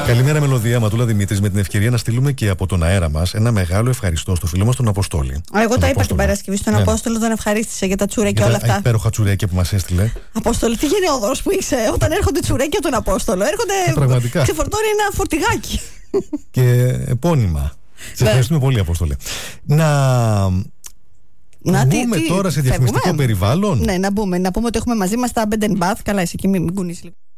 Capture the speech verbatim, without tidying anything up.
Καλημέρα, Μελωδία. Ματούλα Δημήτρης. Με την ευκαιρία να στείλουμε και από τον αέρα μας ένα μεγάλο ευχαριστώ στο φίλο μας τον Αποστόλη. Εγώ τα είπα την Παρασκευή στον ναι. Απόστολο, τον ευχαρίστησε για τα τσουρέκια όλα αυτά. Τα υπέροχα τσουρέκια που μας έστειλε. Απόστολη, τι γενναιόδωρος που είσαι. Όταν έρχονται τσουρέκια τον Απόστολο, έρχονται. Ξεφορτώνει ένα φορτηγάκι. Και επώνυμα. Σε ευχαριστούμε πολύ, Απόστολε. Να. Να μπούμε τι, τώρα σε διαφημιστικό φεύγουμε. περιβάλλον. Ναι, να μπούμε. Να πούμε ότι έχουμε μαζί μας τα Bed and Bath. Καλά, εσύ εκεί μην κουνείς λίγο.